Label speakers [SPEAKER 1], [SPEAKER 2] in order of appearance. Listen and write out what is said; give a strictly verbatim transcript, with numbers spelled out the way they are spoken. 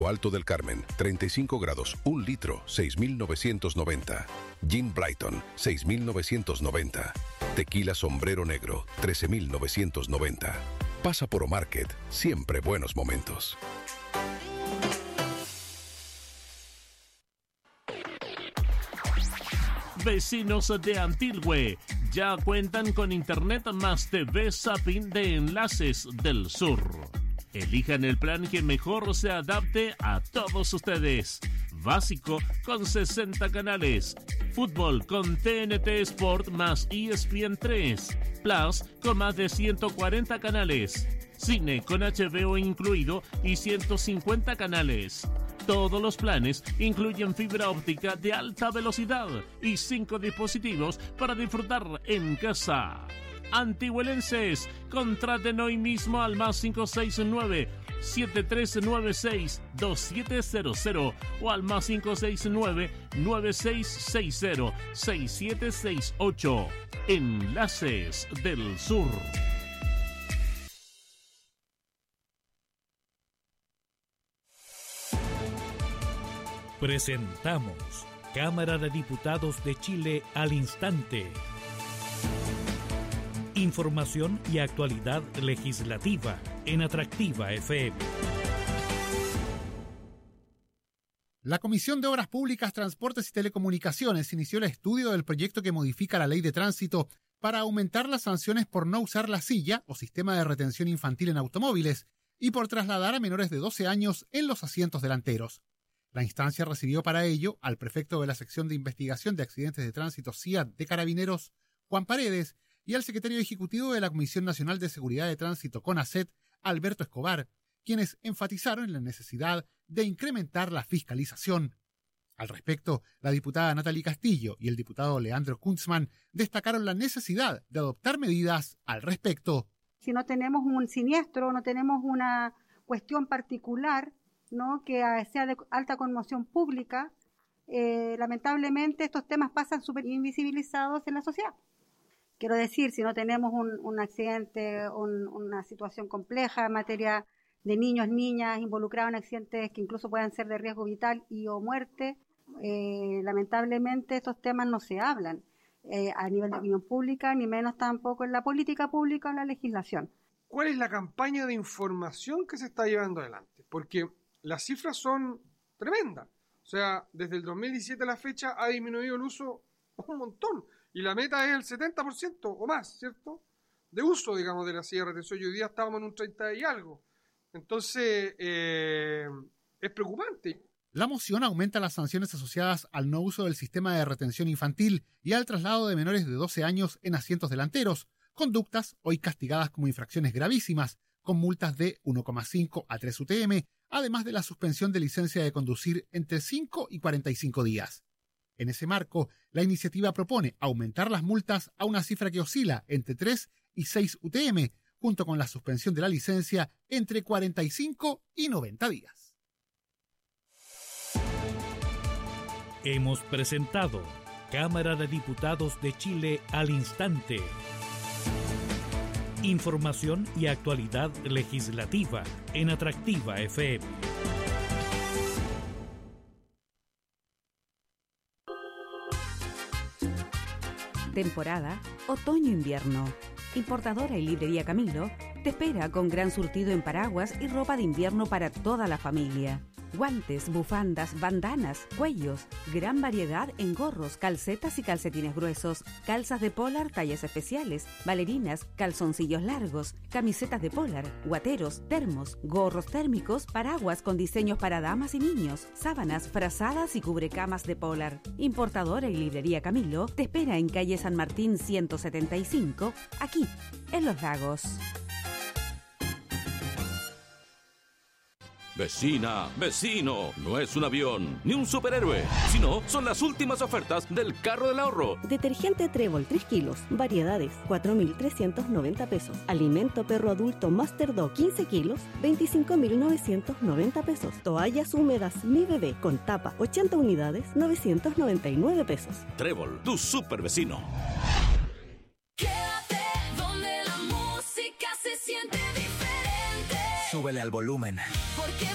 [SPEAKER 1] Alto del Carmen, treinta y cinco grados, un litro, seis mil novecientos noventa. Gin Brighton, seis mil novecientos noventa. Tequila Sombrero Negro, trece mil novecientos noventa. Pasa por O'Market, siempre buenos momentos.
[SPEAKER 2] Vecinos de Antilhue ya cuentan con Internet más T V Zapping de Enlaces del Sur. Elijan el plan que mejor se adapte a todos ustedes. Básico con sesenta canales. Fútbol con T N T Sport más E S P N tres. Plus con más de ciento cuarenta canales. Cine con H B O incluido y ciento cincuenta canales. Todos los planes incluyen fibra óptica de alta velocidad y cinco dispositivos para disfrutar en casa. Antihuelenses, contraten hoy mismo al más cinco seis nueve, siete tres nueve seis, dos siete cero cero o al más cinco seis nueve, nueve seis seis cero, seis siete seis ocho. Enlaces del Sur.
[SPEAKER 3] Presentamos Cámara de Diputados de Chile al instante. Información y actualidad legislativa en Atractiva F M.
[SPEAKER 4] La Comisión de Obras Públicas, Transportes y Telecomunicaciones inició el estudio del proyecto que modifica la Ley de Tránsito para aumentar las sanciones por no usar la silla o sistema de retención infantil en automóviles y por trasladar a menores de doce años en los asientos delanteros. La instancia recibió para ello al prefecto de la Sección de Investigación de Accidentes de Tránsito C I A T de Carabineros, Juan Paredes, y al secretario ejecutivo de la Comisión Nacional de Seguridad de Tránsito, CONACET, Alberto Escobar, quienes enfatizaron en la necesidad de incrementar la fiscalización. Al respecto, la diputada Natalie Castillo y el diputado Leandro Kuntzmann destacaron la necesidad de adoptar medidas al respecto.
[SPEAKER 5] Si no tenemos un siniestro, no tenemos una cuestión particular, ¿no?, que sea de alta conmoción pública, eh, lamentablemente estos temas pasan súper invisibilizados en la sociedad. Quiero decir, si no tenemos un, un accidente, un, una situación compleja en materia de niños, niñas involucrados en accidentes que incluso puedan ser de riesgo vital y o muerte, eh, lamentablemente estos temas no se hablan eh, a nivel de opinión pública, ni menos tampoco en la política pública o en la legislación.
[SPEAKER 6] ¿Cuál es la campaña de información que se está llevando adelante? Porque las cifras son tremendas. O sea, desde el dos mil diecisiete a la fecha ha disminuido el uso un montón. Y la meta es el setenta por ciento o más, ¿cierto?, de uso, digamos, de la silla de retención. Y hoy día estábamos en un treinta y algo. Entonces, eh, es preocupante.
[SPEAKER 4] La moción aumenta las sanciones asociadas al no uso del sistema de retención infantil y al traslado de menores de doce años en asientos delanteros, conductas hoy castigadas como infracciones gravísimas, con multas de uno coma cinco a tres U T M, además de la suspensión de licencia de conducir entre cinco y cuarenta y cinco días. En ese marco, la iniciativa propone aumentar las multas a una cifra que oscila entre tres y seis U T M, junto con la suspensión de la licencia entre cuarenta y cinco y noventa días.
[SPEAKER 3] Hemos presentado Cámara de Diputados de Chile al instante. Información y actualidad legislativa en Atractiva F M.
[SPEAKER 7] Temporada otoño-invierno. Importadora y librería Camilo te espera con gran surtido en paraguas y ropa de invierno para toda la familia. Guantes, bufandas, bandanas, cuellos, gran variedad en gorros, calcetas y calcetines gruesos, calzas de polar tallas especiales, bailarinas, calzoncillos largos, camisetas de polar, guateros, termos, gorros térmicos, paraguas con diseños para damas y niños, sábanas, frazadas y cubrecamas de polar. Importadora y librería Camilo te espera en calle San Martín ciento setenta y cinco, aquí, en Los Lagos.
[SPEAKER 8] Vecina, vecino, no es un avión ni un superhéroe, sino son las últimas ofertas del carro del ahorro.
[SPEAKER 9] Detergente Trébol tres kilos, variedades, cuatro mil trescientos noventa pesos. Alimento perro adulto Master Dog quince kilos, veinticinco mil novecientos noventa pesos. Toallas húmedas Mi Bebé con tapa, ochenta unidades, novecientos noventa y nueve pesos.
[SPEAKER 8] Trébol, tu super vecino.
[SPEAKER 10] Quédate donde la música se siente diferente.
[SPEAKER 11] Súbele al volumen.